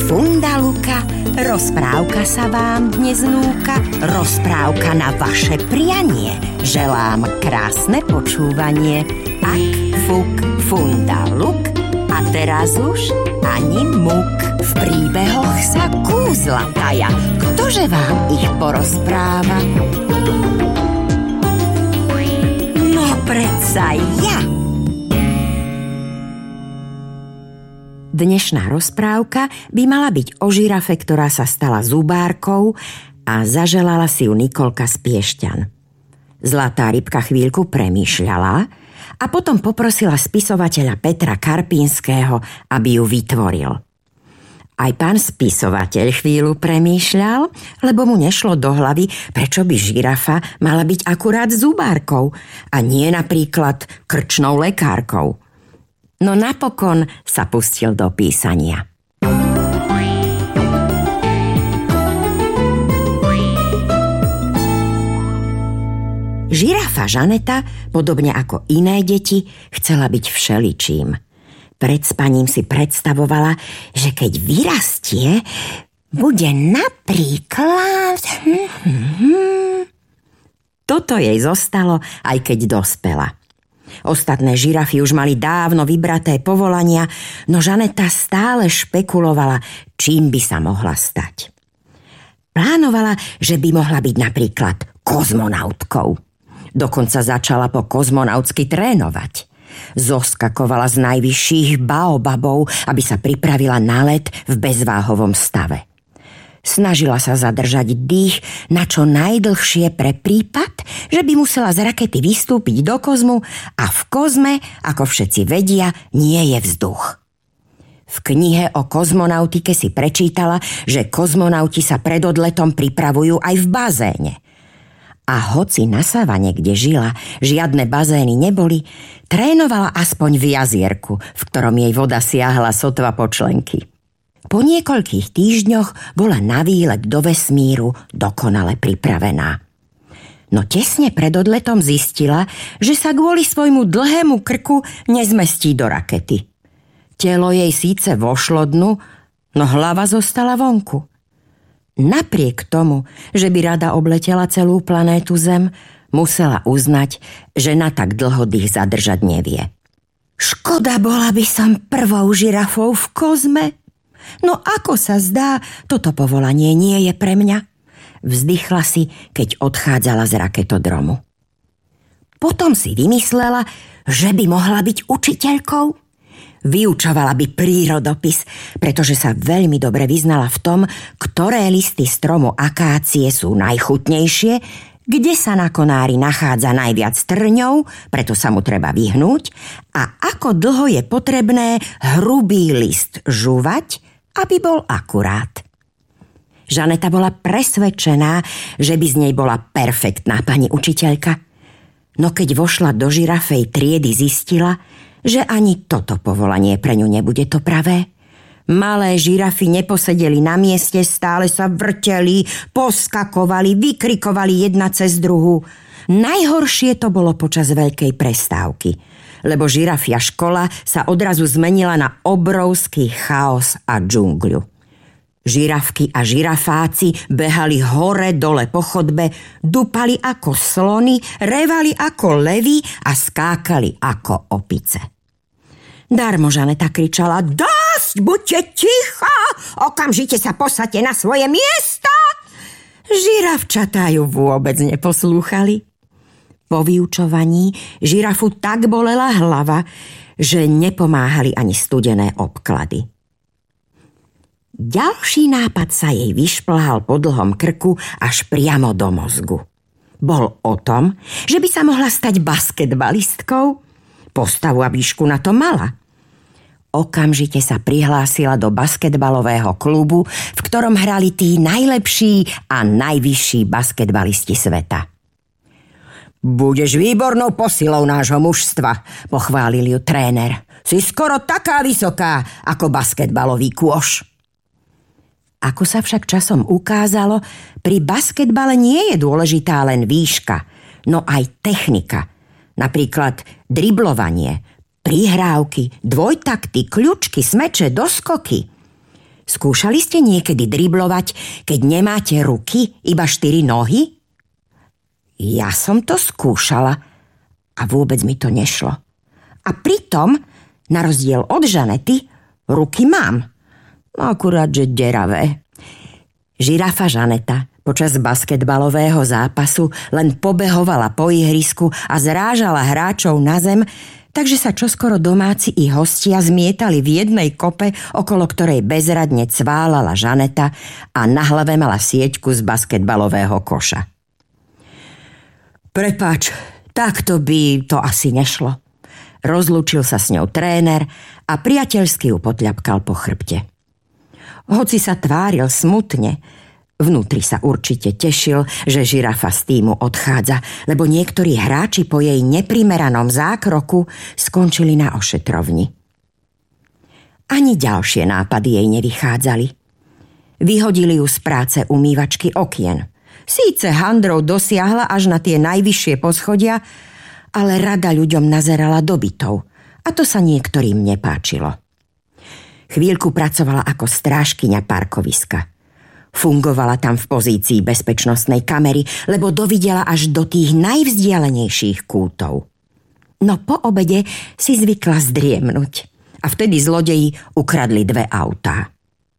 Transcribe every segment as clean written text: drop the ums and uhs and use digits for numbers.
funda Luka, rozprávka sa vám dnes núka, rozprávka na vaše prianie. Želám krásne počúvanie. Ak, fuk, funda Luk, a teraz už ani muk. V príbehoch sa kúzla taja, ktože vám ich porozpráva? No predsa ja. Dnešná rozprávka by mala byť o žirafe, ktorá sa stala zubárkou a zaželala si ju Nikolka z Piešťan. Zlatá rybka chvíľku premýšľala a potom poprosila spisovateľa Petra Karpinského, aby ju vytvoril. Aj pán spisovateľ chvíľu premýšľal, lebo mu nešlo do hlavy, prečo by žirafa mala byť akurát zubárkou a nie napríklad krčnou lekárkou. No napokon sa pustil do písania. Žirafa Žaneta, podobne ako iné deti, chcela byť všeličím. Pred spaním si predstavovala, že keď vyrastie, bude napríklad... Toto jej zostalo, aj keď dospela. Ostatné žirafy už mali dávno vybraté povolania, no Žaneta stále špekulovala, čím by sa mohla stať. Plánovala, že by mohla byť napríklad kozmonautkou. Dokonca začala po kozmonautsky trénovať. Zoskakovala z najvyšších baobabov, aby sa pripravila na let v bezváhovom stave. Snažila sa zadržať dých na čo najdlhšie pre prípad, že by musela z rakety vystúpiť do kozmu a v kozme, ako všetci vedia, nie je vzduch. V knihe o kozmonautike si prečítala, že kozmonauti sa pred odletom pripravujú aj v bazéne. A hoci na savane, kde žila, žiadne bazény neboli, trénovala aspoň v jazierku, v ktorom jej voda siahla sotva po členky. Po niekoľkých týždňoch bola na výlet do vesmíru dokonale pripravená. No tesne pred odletom zistila, že sa kvôli svojmu dlhému krku nezmestí do rakety. Telo jej síce vošlo dnu, no hlava zostala vonku. Napriek tomu, že by rada obletela celú planétu Zem, musela uznať, že na tak dlho dých zadržať nevie. Škoda bola by som prvou žirafou v kozme. No ako sa zdá, toto povolanie nie je pre mňa. Vzdychla si, keď odchádzala z raketodromu. Potom si vymyslela, že by mohla byť učiteľkou. Vyučovala by prírodopis, pretože sa veľmi dobre vyznala v tom, ktoré listy stromu akácie sú najchutnejšie, kde sa na konári nachádza najviac trňov, preto sa mu treba vyhnúť, a ako dlho je potrebné hrubý list žúvať, aby bol akurát. Žaneta bola presvedčená, že by z nej bola perfektná pani učiteľka. No keď vošla do žirafej triedy, zistila, že ani toto povolanie pre ňu nebude to pravé. Malé žirafy neposedeli na mieste, stále sa vrteli, poskakovali, vykrikovali jedna cez druhú. Najhoršie to bolo počas veľkej prestávky, lebo žirafia škola sa odrazu zmenila na obrovský chaos a džungľu. Žirafky a žirafáci behali hore-dole po chodbe, dupali ako slony, revali ako levy a skákali ako opice. Darmo Žaneta kričala: dosť, buďte ticho, okamžite sa posaďte na svoje miesta. Žirafčatá ju vôbec neposlúchali. Po vyučovaní žirafu tak bolela hlava, že nepomáhali ani studené obklady. Ďalší nápad sa jej vyšplhal po dlhom krku až priamo do mozgu. Bol o tom, že by sa mohla stať basketbalistkou. Postavu a výšku na to mala. Okamžite sa prihlásila do basketbalového klubu, v ktorom hrali tí najlepší a najvyšší basketbalisti sveta. Budeš výbornou posilou nášho mužstva, pochválil ju tréner. Si skoro taká vysoká ako basketbalový kôš. Ako sa však časom ukázalo, pri basketbale nie je dôležitá len výška, no aj technika. Napríklad driblovanie, prihrávky, dvojtakty, kľučky, smeče, doskoky. Skúšali ste niekedy driblovať, keď nemáte ruky, iba 4 nohy? Ja som to skúšala a vôbec mi to nešlo. A pritom, na rozdiel od Žanety, ruky mám. Akurát, že deravé. Žirafa Žaneta počas basketbalového zápasu len pobehovala po ihrisku a zrážala hráčov na zem, takže sa čoskoro domáci i hostia zmietali v jednej kope, okolo ktorej bezradne cválala Žaneta a na hlave mala sieťku z basketbalového koša. Prepáč, takto by to asi nešlo. Rozlúčil sa s ňou tréner a priateľsky ju potľapkal po chrbte. Hoci sa tváril smutne, vnútri sa určite tešil, že žirafa z tímu odchádza, lebo niektorí hráči po jej neprimeranom zákroku skončili na ošetrovni. Ani ďalšie nápady jej nevychádzali. Vyhodili ju z práce umývačky okien. Síce handrou dosiahla až na tie najvyššie poschodia, ale rada ľuďom nazerala do bytov a to sa niektorým nepáčilo. Chvíľku pracovala ako strážkyňa parkoviska. Fungovala tam v pozícii bezpečnostnej kamery, lebo dovidela až do tých najvzdialenejších kútov. No po obede si zvykla zdriemnuť a vtedy zlodeji ukradli 2 autá.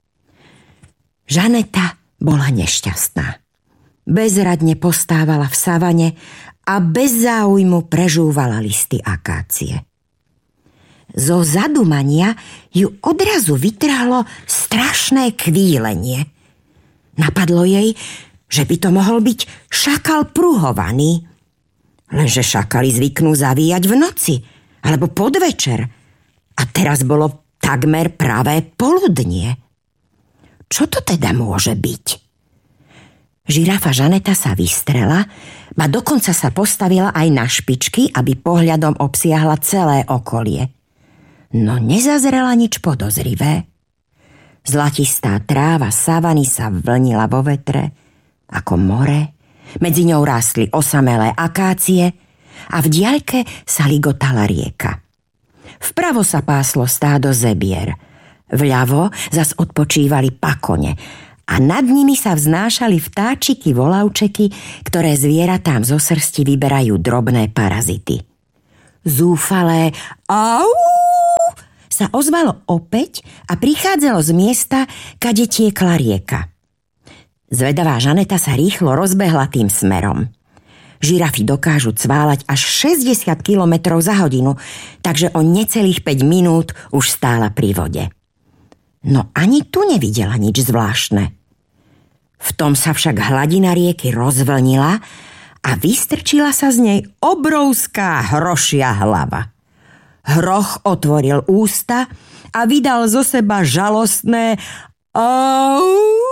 Žaneta bola nešťastná. Bezradne postávala v savane a bez záujmu prežúvala listy akácie. Zo zadumania ju odrazu vytrhlo strašné kvílenie. Napadlo jej, že by to mohol byť šakal pruhovaný. Lenže šakali zvyknú zavíjať v noci alebo podvečer. A teraz bolo takmer pravé poludnie. Čo to teda môže byť? Žirafa Žaneta sa vystrela, a dokonca sa postavila aj na špičky, aby pohľadom obsiahla celé okolie. No nezazrela nič podozrivé. Zlatistá tráva savany sa vlnila vo vetre, ako more. Medzi ňou rástli osamelé akácie a v diaľke sa ligotala rieka. Vpravo sa páslo stádo zebier. Vľavo zas odpočívali pakone a nad nimi sa vznášali vtáčiky volavčeky, ktoré zvieratám zo srsti vyberajú drobné parazity. Zúfalé au sa ozvalo opäť a prichádzalo z miesta, kade tiekla rieka. Zvedavá Žaneta sa rýchlo rozbehla tým smerom. Žirafy dokážu cválať až 60 km za hodinu, takže o necelých 5 minút už stála pri vode. No ani tu nevidela nič zvláštne. V tom sa však hladina rieky rozvlnila a vystrčila sa z nej obrovská hrošia hlava. Hroch otvoril ústa a vydal zo seba žalostné au.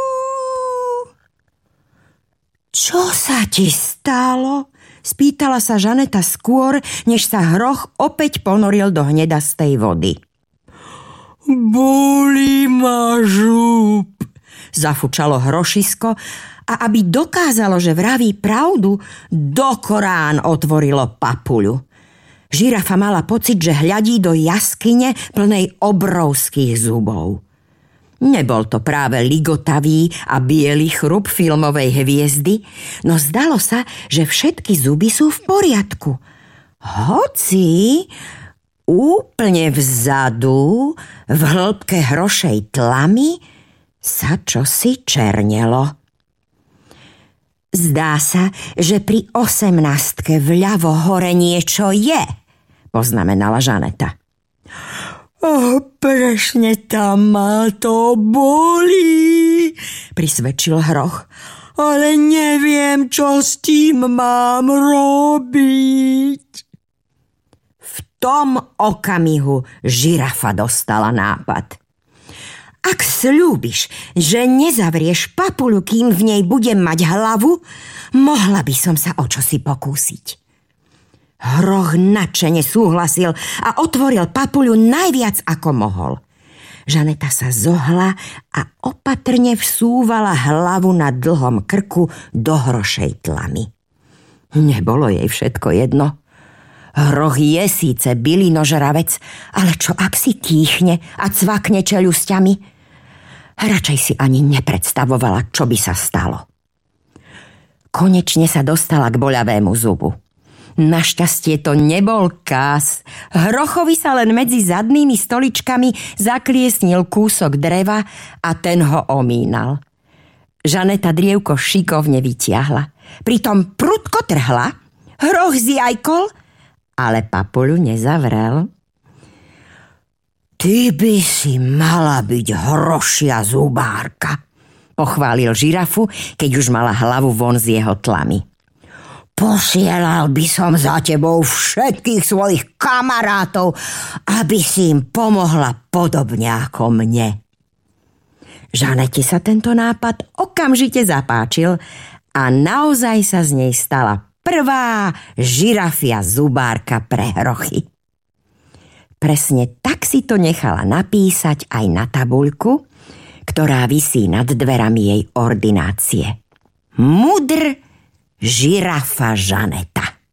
Čo sa ti stalo? Spýtala sa Žaneta skôr, než sa hroch opäť ponoril do hnedastej vody. Bolí ma žúb, zafučalo hrošisko a aby dokázalo, že vraví pravdu, do Korán otvorilo papuľu. Žirafa mala pocit, že hľadí do jaskyne plnej obrovských zubov. Nebol to práve ligotavý a biely chrup filmovej hviezdy, no zdalo sa, že všetky zuby sú v poriadku. Hoci úplne vzadu, v hĺbke hrošej tlamy, sa čosi černelo. Zdá sa, že pri 18 vľavo hore niečo je, poznamenala Žaneta. Presne tam ma to bolí, prisvedčil hroch, ale neviem, čo s tým mám robiť. V tom okamihu žirafa dostala nápad. Ak sľúbiš, že nezavrieš papuľu, kým v nej budem mať hlavu, mohla by som sa o čosi pokúsiť. Hroch nadšene súhlasil a otvoril papuľu najviac ako mohol. Žaneta sa zohla a opatrne vsúvala hlavu na dlhom krku do hrošej tlamy. Nebolo jej všetko jedno. Hroch je síce bylinožravec, ale čo ak si kýchne a cvakne čeľusťami? Radšej si ani nepredstavovala, čo by sa stalo. Konečne sa dostala k boľavému zubu. Našťastie to nebol kás. Hrochovi sa len medzi zadnými stoličkami zakliesnil kúsok dreva a ten ho omínal. Žaneta drievko šikovne vytiahla. Pritom prudko trhla, hroch zjajkol, ale papuľu nezavrel. Ty by si mala byť hrošia zubárka, pochválil žirafu, keď už mala hlavu von z jeho tlamy. Posielal by som za tebou všetkých svojich kamarátov, aby si im pomohla podobne ako mne. Žanete sa tento nápad okamžite zapáčil a naozaj sa z nej stala prvá žirafia zubárka pre hrochy. Presne tak si to nechala napísať aj na tabuľku, ktorá visí nad dverami jej ordinácie. Mudr žirafa Žaneta.